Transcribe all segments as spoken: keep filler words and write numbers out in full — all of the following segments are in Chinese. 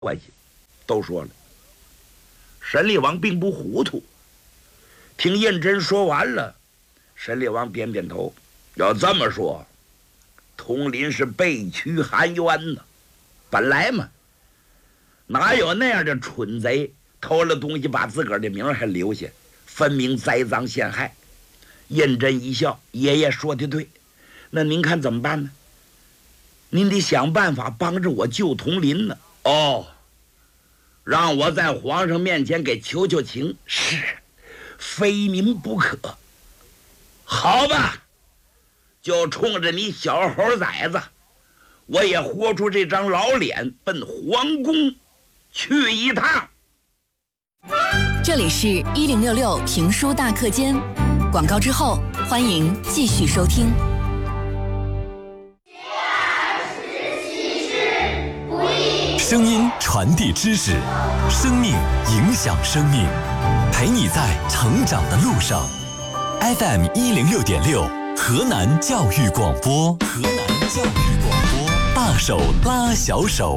关系。都说了，沈厉王并不糊涂。听胤禛说完了，沈厉王点点头。要这么说，统领是背屈含冤呢。本来嘛，哪有那样的蠢贼，偷了东西把自个儿的名儿还留下，分明栽赃陷害。胤禛一笑，爷爷说的对，那您看怎么办呢？您得想办法帮着我救统领呢。哦，让我在皇上面前给求求情，是非您不可。好吧，就冲着你小猴崽子，我也豁出这张老脸奔皇宫去一趟。 这里是一零六六评书大课间，广告之后欢迎继续收听。 声音传递知识，生命影响生命，陪你在成长的路上。F M 一零六点六，河南教育广播，河南教育广播，大手拉小手，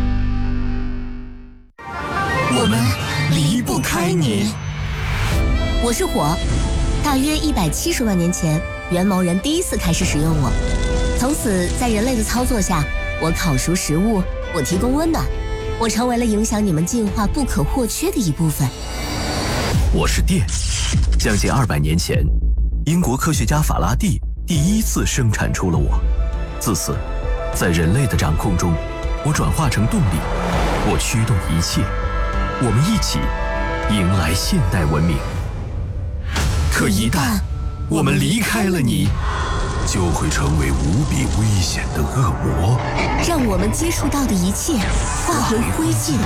我们离不开你。 我是火，大约一百七十万年前，元谋人第一次开始使用我，从此在人类的操作下，我烤熟食物。我提供温暖，我成为了影响你们进化不可或缺的一部分。 我是电，将近二百年前，英国科学家法拉第第一次生产出了我。自此，在人类的掌控中，我转化成动力，我驱动一切，我们一起迎来现代文明。可一旦我们离开了你，就会成为无比危险的恶魔， 让我们接触到的一切化为灰烬。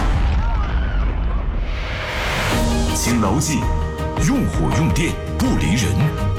请牢记，用火用电不离人。